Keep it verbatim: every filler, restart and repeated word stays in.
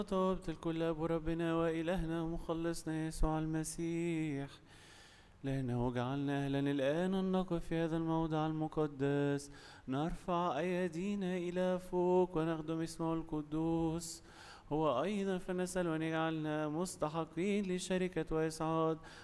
طابت الكل أبو ربنا وإلهنا ومخلصنا يسوع المسيح، لأنه جعلنا أهلا الآن أن نقف في هذا الموضع المقدس نرفع أيدينا إلى فوق ونخدم اسمه القدوس. هو أيضا فنسأل أن يجعلنا مستحقين لشركة وإسعاد